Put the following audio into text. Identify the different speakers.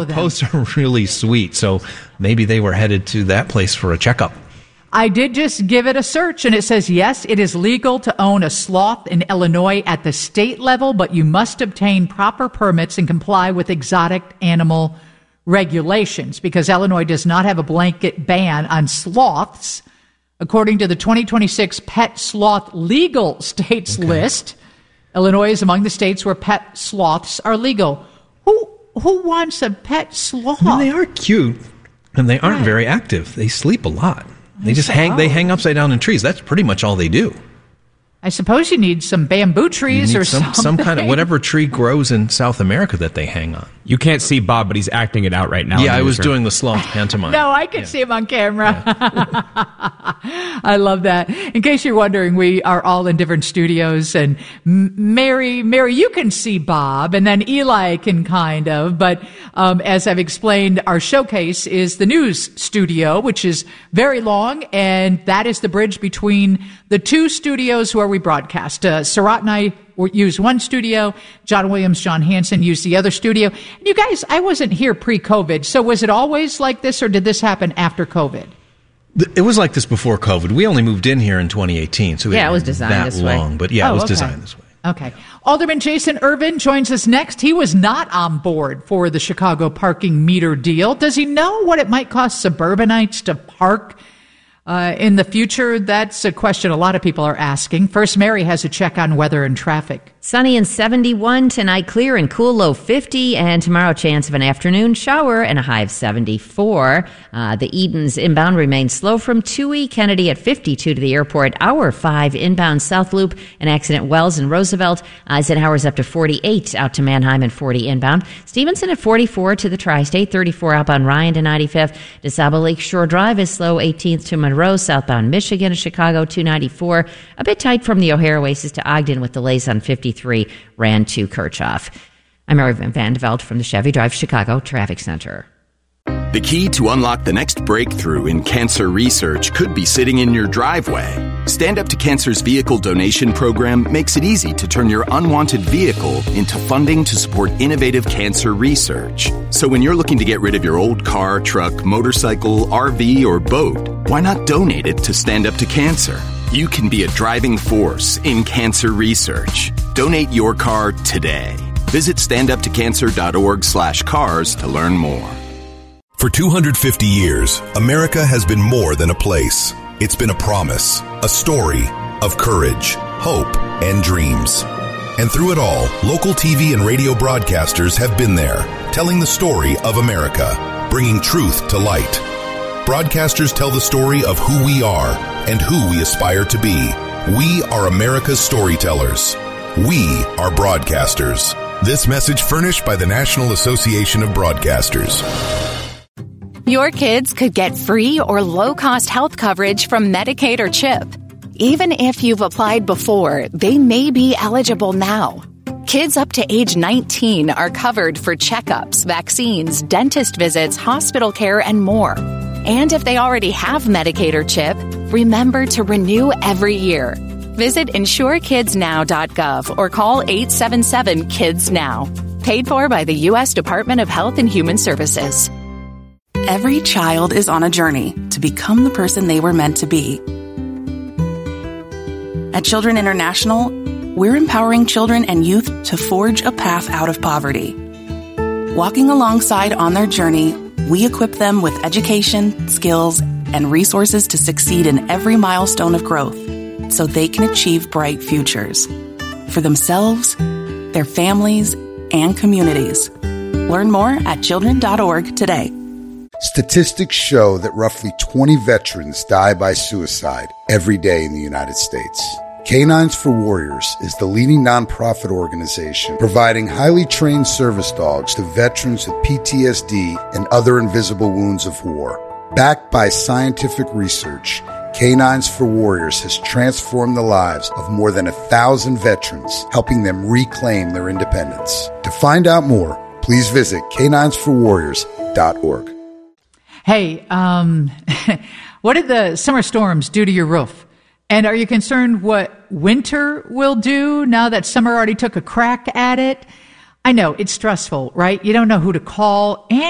Speaker 1: of them.
Speaker 2: Posts are really sweet, so maybe they were headed to that place for a checkup.
Speaker 1: I did just give it a search, and it says, yes, it is legal to own a sloth in Illinois at the state level, but you must obtain proper permits and comply with exotic animal regulations because Illinois does not have a blanket ban on sloths. According to the 2026 Pet Sloth Legal States list, Illinois is among the states where pet sloths are legal. Who wants a pet sloth?
Speaker 2: I mean, they are cute, and they aren't very active. They sleep a lot. They just hang upside down in trees. That's pretty much all they do.
Speaker 1: I suppose you need some bamboo trees or something.
Speaker 2: Some kind of whatever tree grows in South America that they hang on.
Speaker 3: You can't see Bob, but he's acting it out right now.
Speaker 2: Yeah, I was doing the sloth pantomime.
Speaker 1: No, I can see him on camera. I love that. In case you're wondering, we are all in different studios, and Mary, you can see Bob, and then Eli can kind of. But as I've explained, our showcase is the news studio, which is very long, and that is the bridge between the two studios where we broadcast. Surratt and I use one studio. John Williams, John Hansen use the other studio. And you guys, I wasn't here pre-COVID, so was it always like this, or did this happen after COVID?
Speaker 2: It was like this before COVID. We only moved in here in 2018, so
Speaker 4: it was designed this way.
Speaker 2: But it was designed this way.
Speaker 1: Okay. Alderman Jason Irvin joins us next. He was not on board for the Chicago parking meter deal. Does he know what it might cost suburbanites to park in the future? That's a question a lot of people are asking. First, Mary has a check on weather and traffic.
Speaker 4: Sunny and 71 tonight, clear and cool, low 50, and tomorrow chance of an afternoon shower and a high of 74. The Edens inbound remains slow from Toohey, Kennedy at 52 to the airport. Hour 5 inbound South Loop, an accident Wells and Roosevelt. Eisenhower's up to 48 out to Manheim and 40 inbound. Stevenson at 44 to the Tri-State, 34 outbound Ryan to 95th. DeSable Lake Shore Drive is slow, 18th to Monroe, southbound Michigan to Chicago, 294. A bit tight from the O'Hare Oasis to Ogden with delays on 53. Ran to Kirchhoff. I'm Mary Van Veld from the Chevy Drive Chicago Traffic Center.
Speaker 5: The key to unlock the next breakthrough in cancer research could be sitting in your driveway. Stand Up to Cancer's vehicle donation program makes it easy to turn your unwanted vehicle into funding to support innovative cancer research. So when you're looking to get rid of your old car, truck, motorcycle, RV, or boat, why not donate it to Stand Up to Cancer? You can be a driving force in cancer research. Donate your car today. Visit standuptocancer.org/cars to learn more.
Speaker 6: For 250 years, America has been more than a place. It's been a promise, a story of courage, hope, and dreams. And through it all, local TV and radio broadcasters have been there, telling the story of America, bringing truth to light. Broadcasters tell the story of who we are and who we aspire to be. We are America's storytellers. We are broadcasters. This message furnished by the National Association of Broadcasters.
Speaker 7: Your kids could get free or low-cost health coverage from Medicaid or CHIP. Even if you've applied before, they may be eligible now. Kids up to age 19 are covered for checkups, vaccines, dentist visits, hospital care, and more. And if they already have Medicaid or CHIP, remember to renew every year. Visit insurekidsnow.gov or call 877-KIDS-NOW. Paid for by the U.S. Department of Health and Human Services.
Speaker 8: Every child is on a journey to become the person they were meant to be. At Children International, we're empowering children and youth to forge a path out of poverty. Walking alongside on their journey, we equip them with education, skills, and resources to succeed in every milestone of growth so they can achieve bright futures for themselves, their families, and communities. Learn more at children.org today.
Speaker 9: Statistics show that roughly 20 veterans die by suicide every day in the United States. Canines for Warriors is the leading nonprofit organization providing highly trained service dogs to veterans with PTSD and other invisible wounds of war. Backed by scientific research, Canines for Warriors has transformed the lives of more than 1,000 veterans, helping them reclaim their independence. To find out more, please visit caninesforwarriors.org.
Speaker 1: Hey, what did the summer storms do to your roof? And are you concerned what winter will do now that summer already took a crack at it? I know, it's stressful, right? You don't know who to call. And